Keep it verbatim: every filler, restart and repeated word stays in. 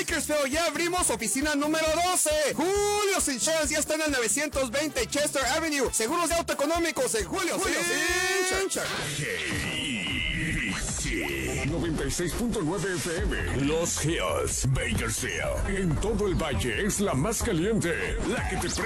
Bakersfield ya abrimos oficina número doce. Julio Insurance ya está en el novecientos veinte Chester Avenue. Seguros de auto económicos en Julio, Julio Insurance. noventa y seis punto nueve F M. Los Hills, Bakersfield. En todo el valle es la más caliente, la que te